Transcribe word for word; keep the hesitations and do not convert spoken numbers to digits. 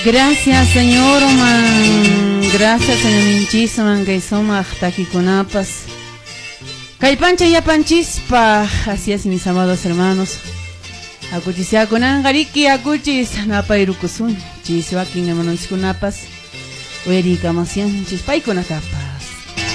Gracias, señor man. Gracias, señor Minchisman, que somos taquikunapas. Caipancha y apanchispa. Así es, mis amados hermanos. Acuchisia con angariki, acuchis, napa irukusun. Chisua, king hermanos kunapas. Uerika masian, chispay con acapa.